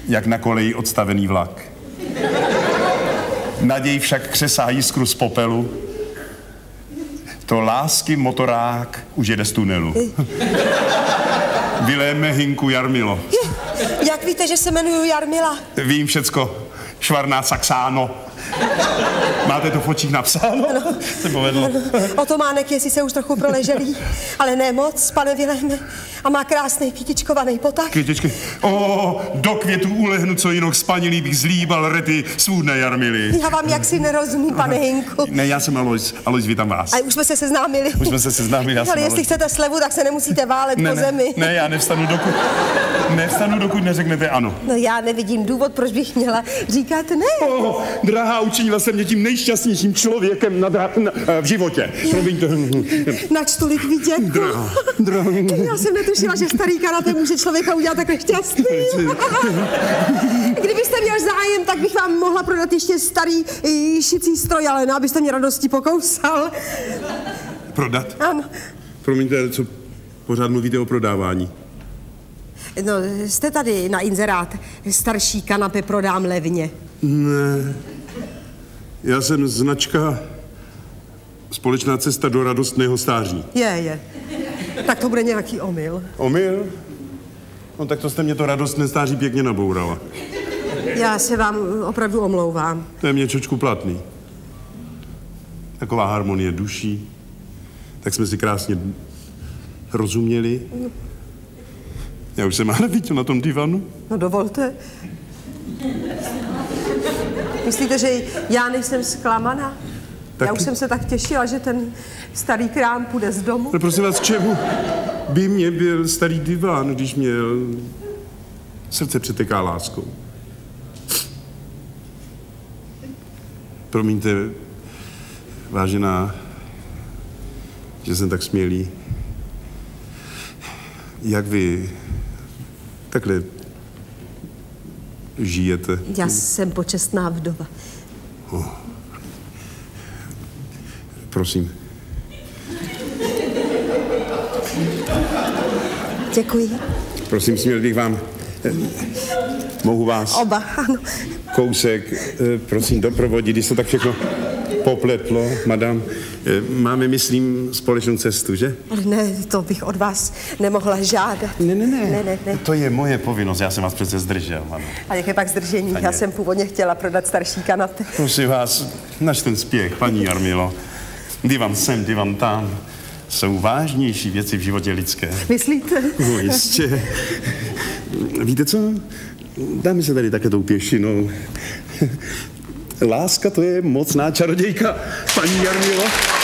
jak na koleji odstavený vlak. Naděj však křesá jiskru z popelu. To lásky motorák už jede z tunelu. Vyléme Hinku Jarmilo. Jak víte, že se jmenuju Jarmila? Vím všecko. Švarná Saxáno. Máte to v očích napsáno? Ano. Se povedlo. Otománek je sice už trochu proleželý, ale ne moc, pane Viléme. A má krásný kytičkovaný potah. Kytičky. Do květů ulehnu, co jinak spanilý bych zlíbal rety svůdné Jarmily. Já vám jaksi nerozumím, pane Hinku. Ne, já jsem Alois. Alois, vítám vás. A už jsme se seznámili. Už jsme se seznámili, ale jestli chcete slevu, tak se nemusíte válet po zemi. Ne, já nevstanu, dokud neřeknete ano. No já nevidím důvod, proč bych měla říkat ne. Drahá, učinila jsem mě tím nejšťastnějším člověkem v životě. Promiňte. Nač tolik vidět. Já jsem netušila, že starý kanapé může člověka udělat takhle šťastný. Kdybyste měl zájem, tak bych vám mohla prodat ještě starý šicí stroj, ale abyste mě radostí pokousal. Prodat? Ano. Promiňte, co pořád mluvíte o prodávání? No, jste tady na inzerát. Starší kanapé prodám levně. Ne. Já jsem značka Společná cesta do radostného stáří. Je. Tak to bude nějaký omyl. Omyl? No tak to jste mě to radostné stáří pěkně nabourala. Já se vám opravdu omlouvám. To je mě čočku platný. Taková harmonie duší. Tak jsme si krásně rozuměli. Já už jsem ale viděl na tom divanu. No dovolte. Myslíte, že já nejsem zklamaná? Já už jsem se tak těšila, že ten starý krám půjde z domu. No prosím vás, k čemu by mě byl starý diván, když měl srdce přeteká láskou? Promiňte, vážená, že jsem tak smělý. Jak vy takhle žijete? Já jsem počestná vdova. Prosím. Děkuji. Prosím, směl bych vám... Mohu vás? Oba, ano. Kousek, prosím, doprovodit, když se tak všechno popletlo, madam. Máme, myslím, společnou cestu, že? Ale ne, to bych od vás nemohla žádat. Ne. To je moje povinnost, já jsem vás přece zdržel, madam. A jaké pak zdržení? Já jsem původně chtěla prodat starší kanapy. Prosím vás, nač ten spěch, paní Jarmilo. Divan sem, divan tam. Jsou vážnější věci v životě lidské. Myslíte? No jistě. Víte co? Dáme se tady také tou pěšinou. Láska, to je mocná čarodějka, paní Jarmilo.